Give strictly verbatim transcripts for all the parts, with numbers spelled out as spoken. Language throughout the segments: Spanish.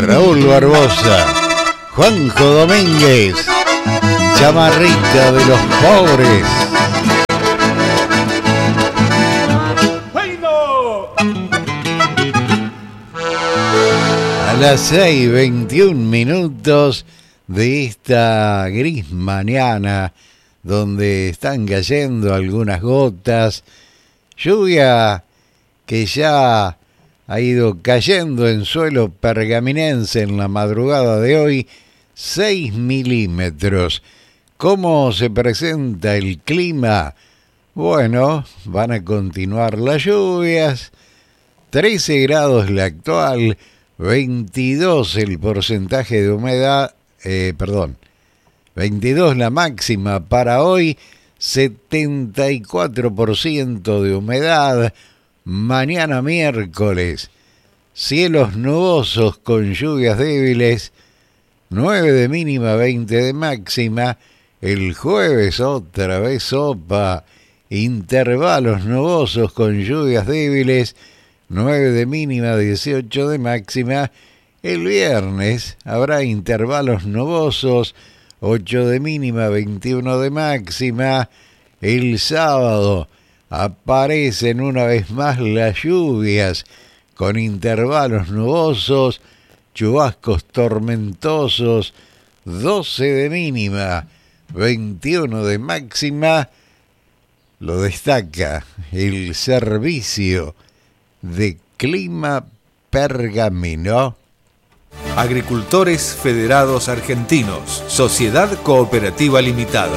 Raúl Barbosa, Juanjo Domínguez, Chamarrita de los Pobres. A las seis y veintiún minutos de esta gris mañana, donde están cayendo algunas gotas, lluvia que ya ha ido cayendo en suelo pergaminense en la madrugada de hoy, seis milímetros. ¿Cómo se presenta el clima? Bueno, van a continuar las lluvias, trece grados la actual, veintidós el porcentaje de humedad, eh, perdón, veintidós la máxima para hoy, setenta y cuatro por ciento de humedad. Mañana miércoles, cielos nubosos con lluvias débiles, nueve de mínima, veinte de máxima. El jueves otra vez sopa, intervalos nubosos con lluvias débiles, nueve de mínima, dieciocho de máxima. El viernes habrá intervalos nubosos, ocho de mínima, veintiuno de máxima. El sábado aparecen una vez más las lluvias con intervalos nubosos, chubascos tormentosos, doce de mínima, veintiuno de máxima. Lo destaca el servicio de clima Pergamino. Agricultores Federados Argentinos, Sociedad Cooperativa Limitada.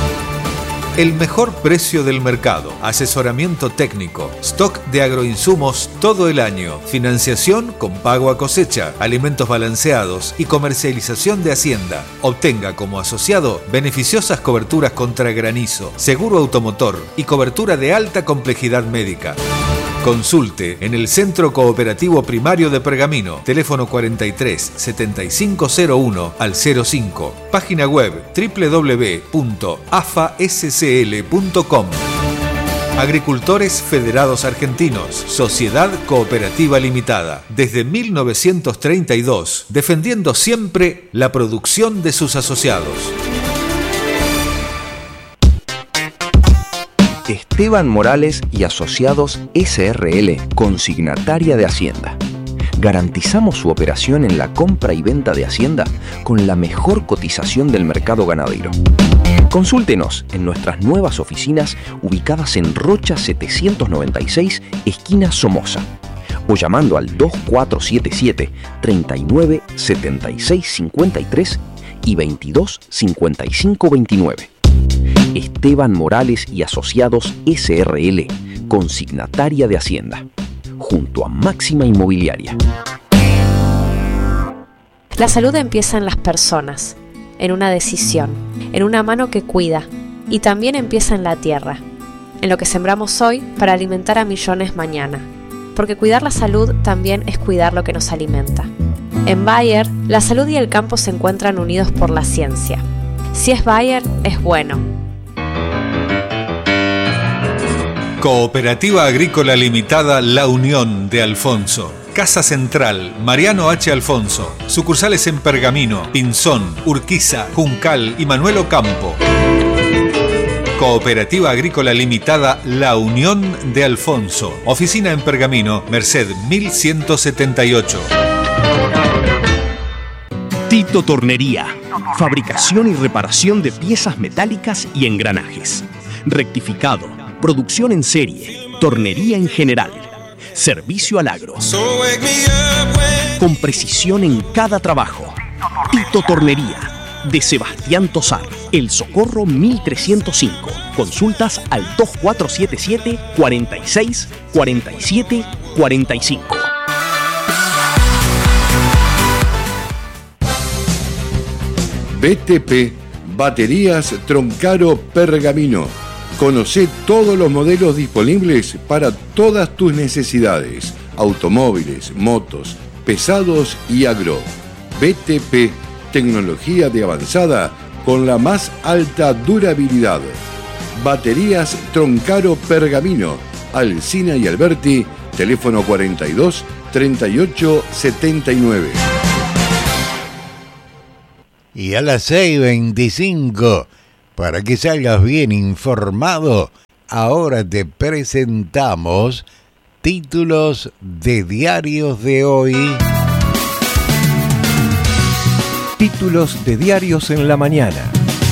El mejor precio del mercado, asesoramiento técnico, stock de agroinsumos todo el año, financiación con pago a cosecha, alimentos balanceados y comercialización de hacienda. Obtenga como asociado beneficiosas coberturas contra granizo, seguro automotor y cobertura de alta complejidad médica. Consulte en el Centro Cooperativo Primario de Pergamino, teléfono cuarenta y tres, setenta y cinco cero uno al cero cinco, página web doble u doble u doble u punto a f a s c l punto com. Agricultores Federados Argentinos, Sociedad Cooperativa Limitada, desde mil novecientos treinta y dos, defendiendo siempre la producción de sus asociados. Esteban Morales y Asociados S R L, consignataria de Hacienda. Garantizamos su operación en la compra y venta de Hacienda con la mejor cotización del mercado ganadero. Consúltenos en nuestras nuevas oficinas ubicadas en Rocha setecientos noventa y seis, esquina Somoza, o llamando al dos cuatro siete siete, treinta y nueve, setenta y seis cincuenta y tres y veintidós cincuenta y cinco veintinueve. Esteban Morales y Asociados S R L, consignataria de Hacienda, junto a Máxima Inmobiliaria. La salud empieza en las personas, en una decisión, en una mano que cuida, y también empieza en la tierra, en lo que sembramos hoy para alimentar a millones mañana, porque cuidar la salud también es cuidar lo que nos alimenta. En Bayer, la salud y el campo se encuentran unidos por la ciencia. Si es Bayer, es bueno. Cooperativa Agrícola Limitada La Unión de Alfonso. Casa Central, Mariano H. Alfonso. Sucursales en Pergamino, Pinzón, Urquiza, Juncal y Manuel Ocampo. Cooperativa Agrícola Limitada La Unión de Alfonso. Oficina en Pergamino, Merced mil ciento setenta y ocho. Tito Tornería. Fabricación y reparación de piezas metálicas y engranajes. Rectificado. Producción en serie. Tornería en general. Servicio al agro. Con precisión en cada trabajo. Tito Tornería. De Sebastián Tosar. El Socorro mil trescientos cinco. Consultas al dos cuatro siete siete, cuarenta y seis, cuarenta y siete, cuarenta y cinco. B T P, Baterías Troncaro Pergamino. Conocé todos los modelos disponibles para todas tus necesidades. Automóviles, motos, pesados y agro. B T P, tecnología de avanzada con la más alta durabilidad. Baterías Troncaro Pergamino. Alsina y Alberti, teléfono cuarenta y dos, treinta y ocho, setenta y nueve. Y a las seis y veinticinco, para que salgas bien informado, ahora te presentamos títulos de diarios de hoy. Títulos de diarios en la mañana.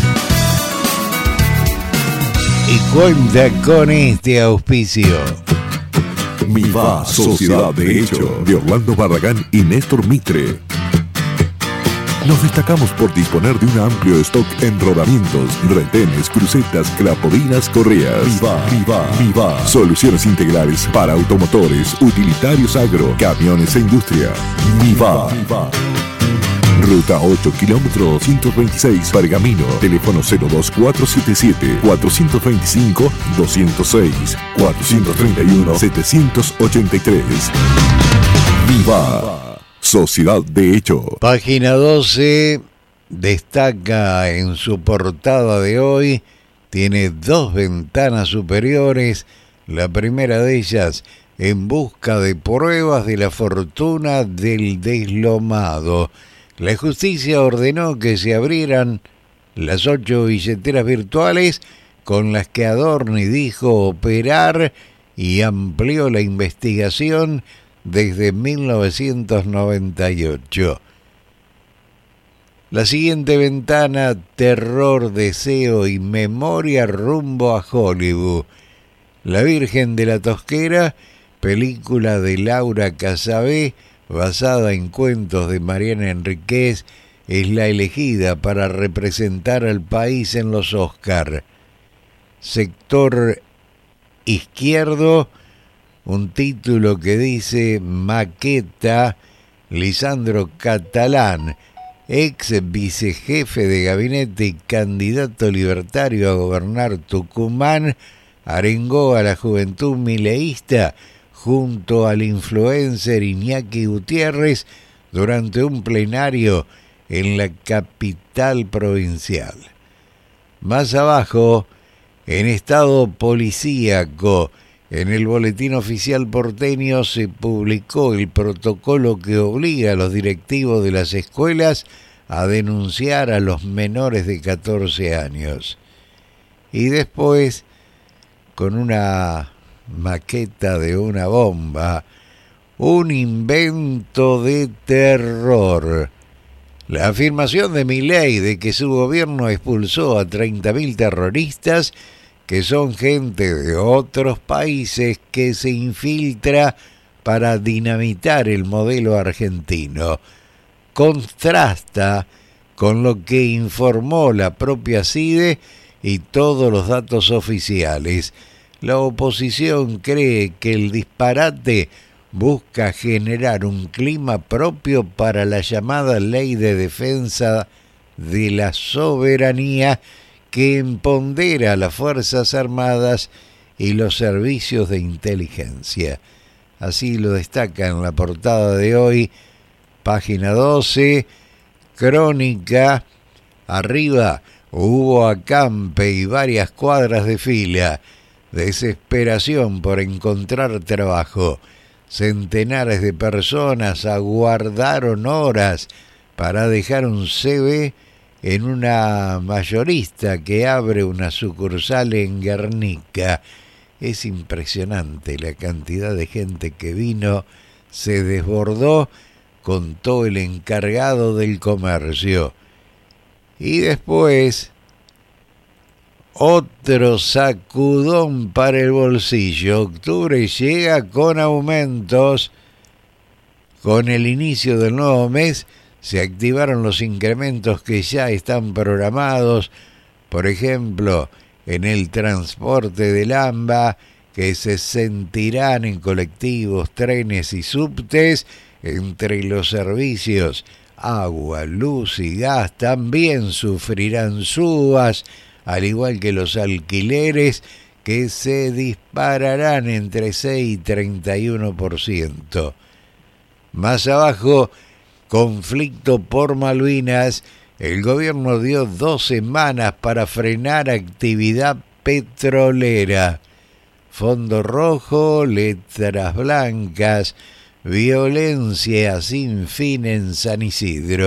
Y cuenta con este auspicio. Miva, Sociedad de Hecho, de Orlando Barragán y Néstor Mitre. Nos destacamos por disponer de un amplio stock en rodamientos, retenes, crucetas, clapodinas, correas. Miva, Miva, Miva. Soluciones integrales para automotores, utilitarios agro, camiones e industria. Miva. Miva. Ruta ocho, kilómetro doscientos veintiséis, Pergamino. Teléfono cero dos cuatro siete siete, cuatro dos cinco, dos cero seis, cuatro tres uno, siete ocho tres. Viva, Sociedad de Hecho. Página doce destaca en su portada de hoy, tiene dos ventanas superiores, la primera de ellas en busca de pruebas de la fortuna del deslomado. La justicia ordenó que se abrieran las ocho billeteras virtuales con las que Adorni dijo operar y amplió la investigación desde mil novecientos noventa y ocho. La siguiente ventana, terror, deseo y memoria rumbo a Hollywood. La Virgen de la Tosquera, película de Laura Casabé, basada en cuentos de Mariana Enríquez, es la elegida para representar al país en los Oscar. Sector izquierdo, un título que dice Maqueta, Lisandro Catalán, ex vicejefe de gabinete y candidato libertario a gobernar Tucumán, arengó a la juventud mileísta junto al influencer Iñaki Gutiérrez durante un plenario en la capital provincial. Más abajo, en estado policíaco, en el Boletín Oficial Porteño se publicó el protocolo que obliga a los directivos de las escuelas a denunciar a los menores de catorce años. Y después, con una maqueta de una bomba, un invento de terror. La afirmación de Milei de que su gobierno expulsó a treinta mil terroristas, que son gente de otros países que se infiltra para dinamitar el modelo argentino, contrasta con lo que informó la propia CIDE y todos los datos oficiales. La oposición cree que el disparate busca generar un clima propio para la llamada Ley de Defensa de la Soberanía que empodera a las Fuerzas Armadas y los servicios de inteligencia. Así lo destaca en la portada de hoy, página doce, Crónica, arriba, hubo acampe y varias cuadras de fila. Desesperación por encontrar trabajo. Centenares de personas aguardaron horas para dejar un C V en una mayorista que abre una sucursal en Guernica. Es impresionante la cantidad de gente que vino, se desbordó, contó el encargado del comercio. Y después, otro sacudón para el bolsillo. Octubre llega con aumentos. Con el inicio del nuevo mes se activaron los incrementos que ya están programados, por ejemplo, en el transporte del AMBA, que se sentirán en colectivos, trenes y subtes. Entre los servicios agua, luz y gas también sufrirán subas, al igual que los alquileres, que se dispararán entre seis y treinta y uno por ciento. Más abajo, conflicto por Malvinas. El gobierno dio dos semanas para frenar actividad petrolera. Fondo rojo, letras blancas, violencia sin fin en San Isidro.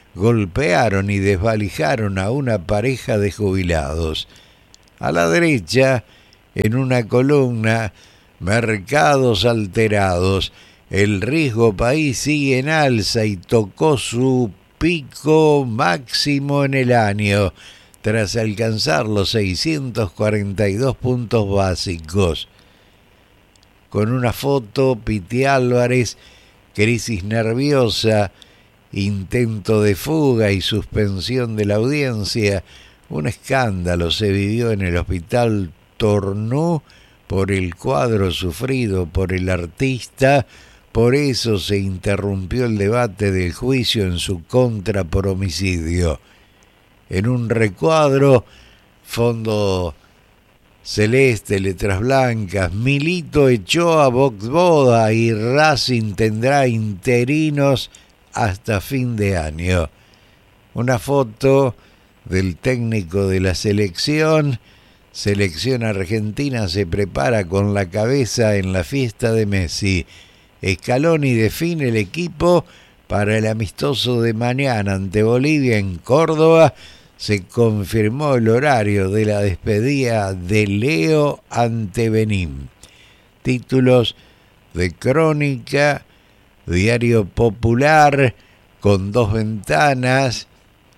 golpearon y desvalijaron a una pareja de jubilados. A la derecha, en una columna, mercados alterados. El riesgo país sigue en alza y tocó su pico máximo en el año, tras alcanzar los seiscientos cuarenta y dos puntos básicos. Con una foto, Piti Álvarez, crisis nerviosa, intento de fuga y suspensión de la audiencia. Un escándalo se vivió en el Hospital Tornú por el cuadro sufrido por el artista. Por eso se interrumpió el debate del juicio en su contra por homicidio. En un recuadro, fondo celeste, letras blancas, Milito echó a Voxboda y Racing tendrá interinos hasta fin de año. Una foto del técnico de la selección. Selección argentina se prepara con la cabeza en la fiesta de Messi. Scaloni define el equipo para el amistoso de mañana ante Bolivia en Córdoba. Se confirmó el horario de la despedida de Leo ante Benín. Títulos de Crónica, Diario Popular, con dos ventanas.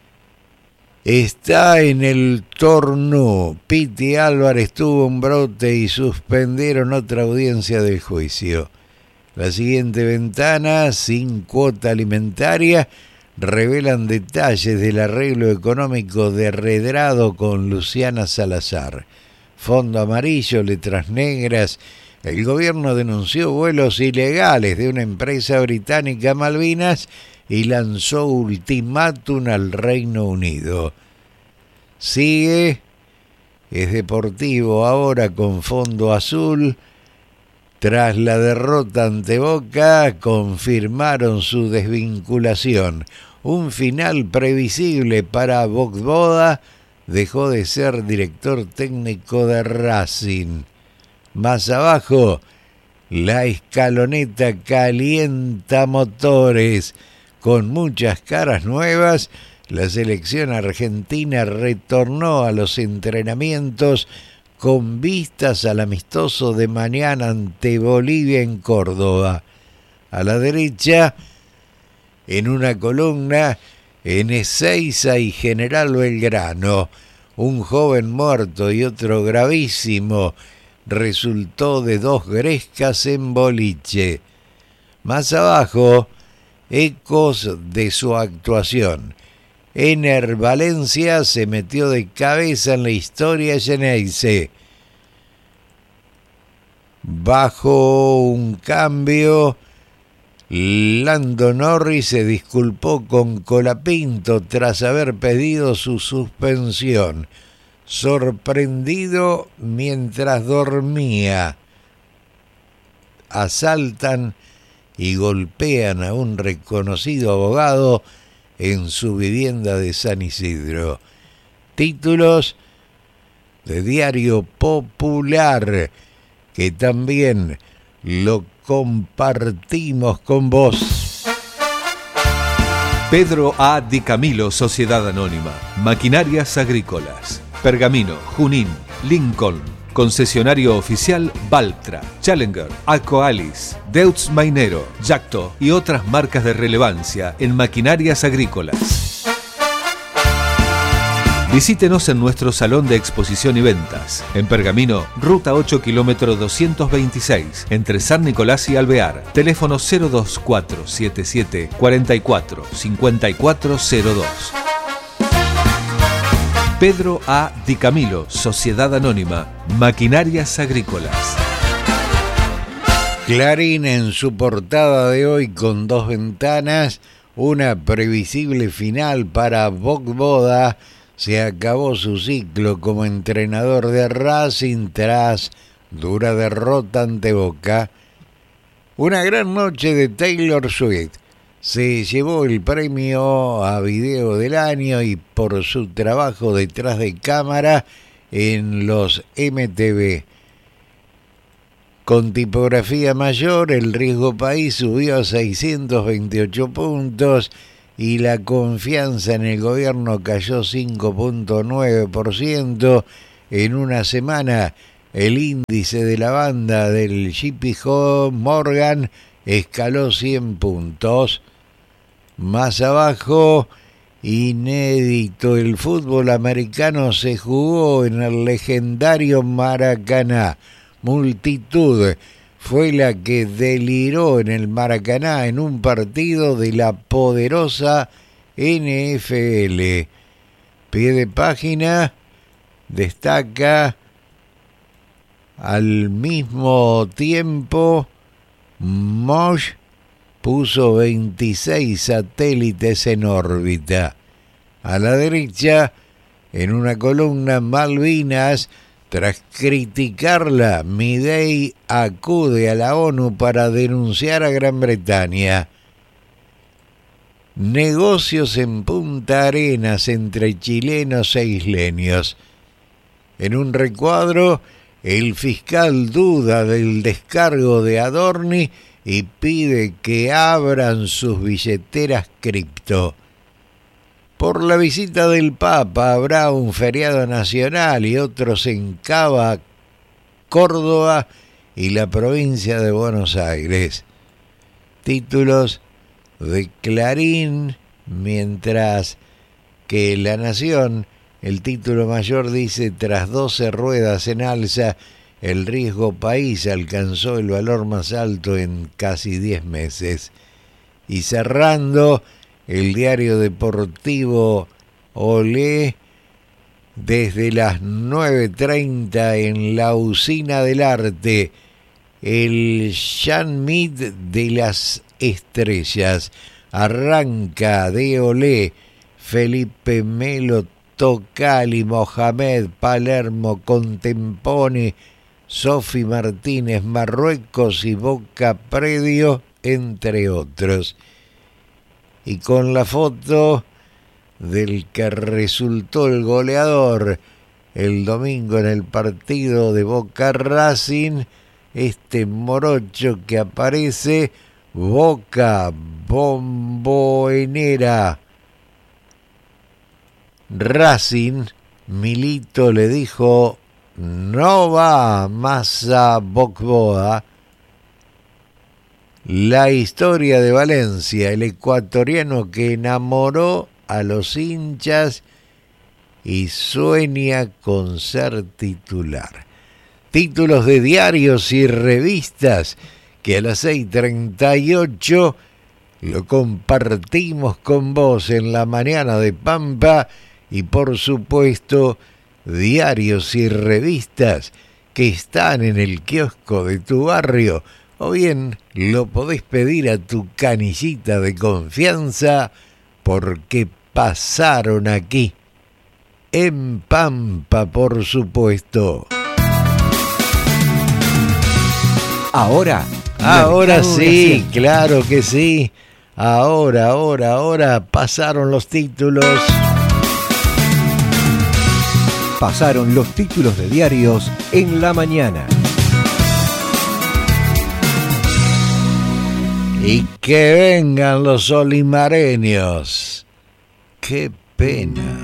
Está en el Tornú. Piti Álvarez tuvo un brote y suspendieron otra audiencia del juicio. La siguiente ventana, sin cuota alimentaria, revelan detalles del arreglo económico de Redrado con Luciana Salazar. Fondo amarillo, letras negras. El gobierno denunció vuelos ilegales de una empresa británica a Malvinas y lanzó ultimátum al Reino Unido. Sigue, es deportivo ahora con fondo azul. Tras la derrota ante Boca, confirmaron su desvinculación. Un final previsible para Voxboda, dejó de ser director técnico de Racing. Más abajo, la escaloneta calienta motores. Con muchas caras nuevas, la selección argentina retornó a los entrenamientos con vistas al amistoso de mañana ante Bolivia en Córdoba. A la derecha, en una columna, en Ezeiza y General Belgrano, un joven muerto y otro gravísimo resultó de dos grescas en boliche. Más abajo, ecos de su actuación. Ener Valencia se metió de cabeza en la historia Geneise. Bajo un cambio, Lando Norris se disculpó con Colapinto tras haber pedido su suspensión. Sorprendido mientras dormía. Asaltan y golpean a un reconocido abogado en su vivienda de San Isidro. Títulos de Diario Popular, que también lo compartimos con vos. Pedro A. Di Camilo, Sociedad Anónima. Maquinarias Agrícolas. Pergamino, Junín, Lincoln. Concesionario oficial Valtra, Challenger, Akoalis, Deutz Mainero, Yacto y otras marcas de relevancia en maquinarias agrícolas. Visítenos en nuestro salón de exposición y ventas. En Pergamino, Ruta ocho, kilómetro doscientos veintiséis, entre San Nicolás y Alvear. Teléfono cero dos cuatro siete siete cuatro cuatro cinco cuatro cero dos. Pedro A. Di Camilo, Sociedad Anónima, Maquinarias Agrícolas. Clarín en su portada de hoy con dos ventanas, una previsible final para Voxboda. Se acabó su ciclo como entrenador de Racing tras dura derrota ante Boca. Una gran noche de Taylor Swift. Se llevó el premio a video del año y por su trabajo detrás de cámara en los M T V. Con tipografía mayor, el riesgo país subió a seiscientos veintiocho puntos y la confianza en el gobierno cayó cinco punto nueve por ciento. En una semana, el índice de la banda del J P Morgan escaló cien puntos. Más abajo, inédito, el fútbol americano se jugó en el legendario Maracaná. Multitud fue la que deliró en el Maracaná en un partido de la poderosa N F L. Pie de página destaca al mismo tiempo Mosh puso veintiséis satélites en órbita. A la derecha, en una columna, Malvinas. Tras criticarla, Midei acude a la ONU para denunciar a Gran Bretaña. Negocios en Punta Arenas entre chilenos e isleños. En un recuadro, el fiscal duda del descargo de Adorni y pide que abran sus billeteras cripto. Por la visita del Papa habrá un feriado nacional y otros en Cava, Córdoba y la provincia de Buenos Aires. Títulos de Clarín, mientras que La Nación, el título mayor dice: tras doce ruedas en alza, el riesgo país alcanzó el valor más alto en casi diez meses. Y cerrando, el diario deportivo Olé, desde las nueve treinta en la Usina del Arte, el Jean Mead de las Estrellas. Arranca de Olé, Felipe Melo, Tocali, Mohamed, Palermo, Contempone, Sofi Martínez, Marruecos y Boca Predio, entre otros. Y con la foto del que resultó el goleador el domingo en el partido de Boca Racing, este morocho que aparece, Boca Bomboenera. Racing, Milito le dijo: no va más a Bocboa. La historia de Valencia, el ecuatoriano que enamoró a los hinchas y sueña con ser titular. Títulos de diarios y revistas que a las seis treinta y ocho lo compartimos con vos en la mañana de Pampa, y por supuesto diarios y revistas que están en el kiosco de tu barrio, o bien lo podés pedir a tu canillita de confianza, porque pasaron aquí, en Pampa, por supuesto. Ahora, ahora sí, claro que sí. Ahora, ahora, ahora pasaron los títulos. Pasaron los títulos de diarios en la mañana. Y que vengan los olimareños. ¡Qué pena!